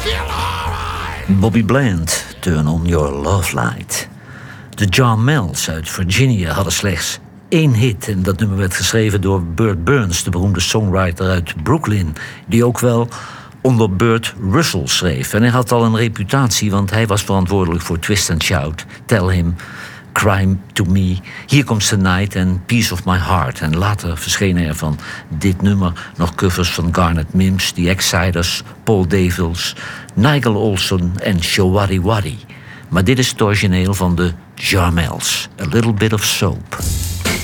Bobby Bland, Turn on Your Love Light. De Jarmels uit Virginia hadden slechts 1 hit. En dat nummer werd geschreven door Burt Burns, de beroemde songwriter uit Brooklyn, die ook wel onder Burt Russell schreef. En hij had al een reputatie, want hij was verantwoordelijk voor Twist and Shout, Tell Him, Crime to Me, Here Comes the Night en Piece of My Heart. En later verschenen er van dit nummer nog covers van Garnet Mims, The Exciders, Paul Devils, Nigel Olson en Shawari Wari. Maar dit is het origineel van de Jarmels, A Little Bit of Soap.